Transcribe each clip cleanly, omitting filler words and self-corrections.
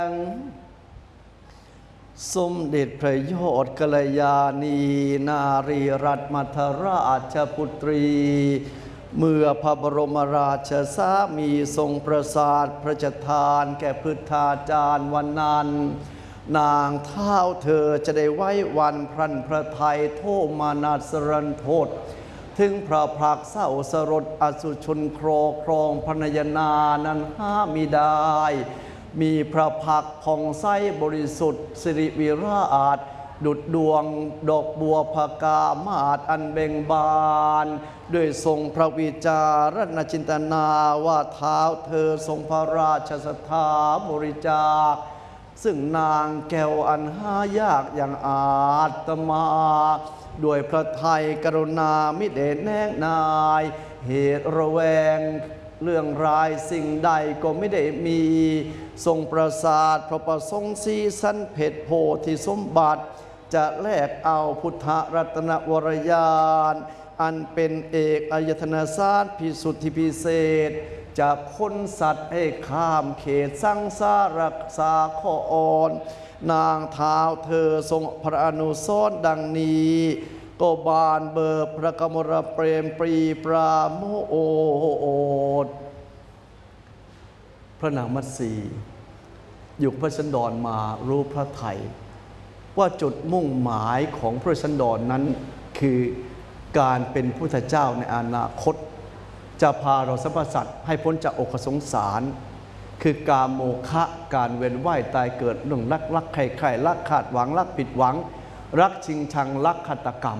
สมเด็จพระยอดกัลยาณีนารีรัตนมัทราชปุตรีเมื่อพระบรมราชสามีทรงประสาทพระราชทานแก่พุทธาจารย์วันนั้นนางเท้าเธอจะได้ไว้วันพรันพระไทยโทมานาสรันโทษถึงพระพักเศร้าสรดอสุชนโครครองพนยนานั้นห้ามิได้มีพระพักผ่องใสบริสุทธิ์สิริวิราชดุจดวงดอกบัวพกามาศอันเบ่งบานด้วยทรงพระวิจารณจินตนาว่าเท้าเธอทรงพระราชศรัทธาบริจาคซึ่งนางแก้วอันหายากอย่างอาตมาด้วยพระทัยกรุณามิได้แนกนายเหตุระแวงเรื่องร้ายสิ่งใดก็ไม่ได้มีทรงประสาทพระประสงค์สีสันเพชรโพธิสมบัติจะแลกเอาพุทธรัตนวรยานอันเป็นเอกอายตนะศาสตร์พิสุทธิพิเศษจะพ้นสัตว์ให้ข้ามเขตสังสารักษาข้ออ่อนนางเท้าเธอทรงพระอนุสรณ์ดังนี้ก็บานเบิกพระกมลเปรมปรีปราโมทย์พระนางมัตสีอยู่พระสันดรมารู้พระไทยว่าจุดมุ่งหมายของพระสันดรนั้นคือการเป็นพุทธเจ้าในอนาคตจะพาเราสรรพสัตว์ให้พ้นจากอกสงสารคือกามโมฆะการเวียนว่ายตายเกิดเรื่องรักใครรักขาดหวังรักผิดหวังรักชิงชังรักฆาตกรรม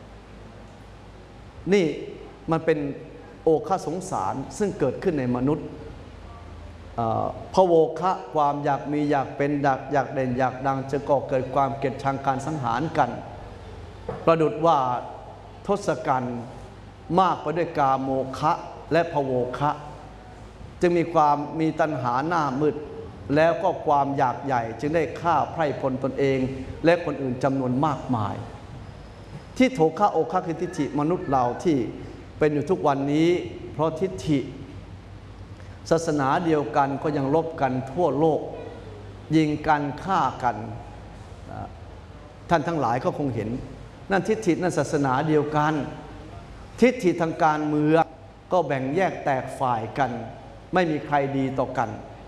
นี่มันเป็นโอฆะสงสารซึ่งเกิดขึ้นในมนุษย์พโวคะความอยากมีอยากเป็นอยากเด่นอยากดังจะก่อเกิดความเกลียดชังการสังหารกันประดุจว่าทศกัณฐ์มากไปด้วยกามโมคะและพโวคะจึงมีตัณหาหน้ามืดแล้วก็ความอยากใหญ่จึงได้ฆ่าไพร่พลตนเองและคนอื่นจำนวนมากมายที่โถคะโอคะคือทิฏฐิมนุษย์เราที่เป็นอยู่ทุกวันนี้เพราะทิฏฐิศาสนาเดียวกันก็ยังลบกันทั่วโลกยิงกันฆ่ากันท่านทั้งหลายก็คงเห็นนั่นทิฏฐินั่นศาสนาเดียวกันทิฏฐิทางการเมืองก็แบ่งแยกแตกฝ่ายกันไม่มีใครดีต่อกัน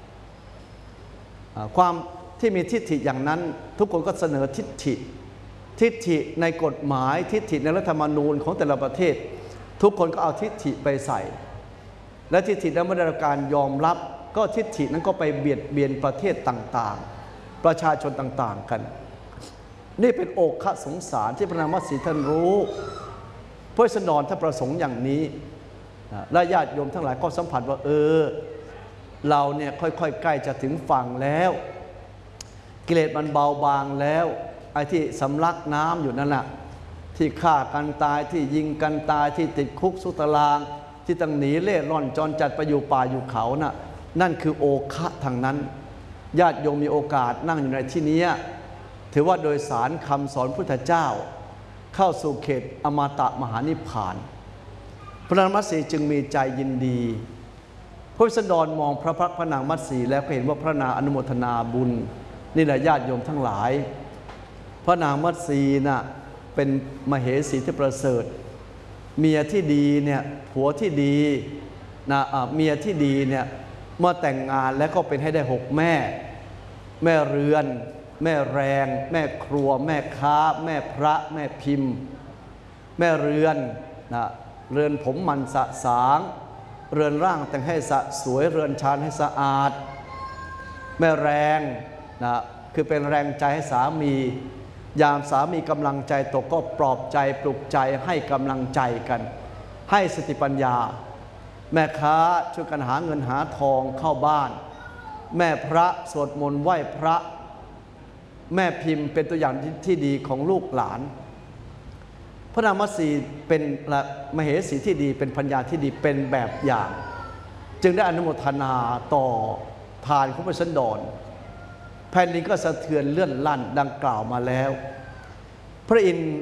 ความที่มีทิฏฐิอย่างนั้นทุกคนก็เสนอทิฏฐิในกฎหมายทิฏฐิในรัฐธรรมนูญของแต่ละประเทศทุกคนก็เอาทิฏฐิไปใส่และทิฏฐินั้นไม่ได้รับการยอมรับก็ทิฏฐินั้นก็ไปเบียดเบียนประเทศต่างๆประชาชนต่างๆกันนี่เป็นโอฆะสงสารที่พระนางมัตสีท่านรู้พระสันดรท่านประสงค์อย่างนี้และญาติโยมทั้งหลายก็สัมผัสว่าเราเนี่ยค่อยๆใกล้จะถึงฝั่งแล้วกิเลสมันเบาบางแล้วไอ้ที่สำลักน้ำอยู่นั่นแหละที่ฆ่ากันตายที่ยิงกันตายที่ติดคุกสุตารางที่ต้องหนีเล่ร่อนจรจัดไปอยู่ป่าอยู่เขาน่ะนั่นคือโอคะทางนั้นญาติโยมมีโอกาสนั่งอยู่ในที่นี้ถือว่าโดยสารคำสอนพุทธเจ้าเข้าสู่เขตอมตะมหานิพพานพระนางมัตสีจึงมีใจยินดีพระสันดรมองพระพักตร์พระนางมัตสีแล้วก็เห็นว่าพระนางอนุโมทนาบุญนี่แหละญาติโยมทั้งหลายพระนางมัตสีน่ะเป็นมเหสีที่ประเสริฐเมียที่ดีเนี่ยผัวที่ดีนะเมียที่ดีเนี่ยเมื่อแต่งงานแล้วก็เป็นให้ได้6 แม่เรือนแม่แรงแม่ครัวแม่ค้าแม่พระแม่พิมพ์แม่เรือนนะเรือนผมมันสะสางเรือนร่างแต่งให้สะสวยเรือนชานให้สะอาดแม่แรงนะคือเป็นแรงใจให้สามียามสามีกำลังใจตกก็ปลอบใจปลุกใจให้กำลังใจกันให้สติปัญญาแม่ค้าช่วยกันหาเงินหาทองเข้าบ้านแม่พระสวดมนต์ไหว้พระแม่พิมพ์เป็นตัวอย่างที่ดีของลูกหลานพระนางมัตสีเป็นมเหสีที่ดีเป็นปัญญาที่ดีเป็นแบบอย่างจึงได้อนุโมทนาต่อทานของพระสันดรแผ่นดินก็สะเทือนเลื่อนลั่นดังกล่าวมาแล้วพระอินทร์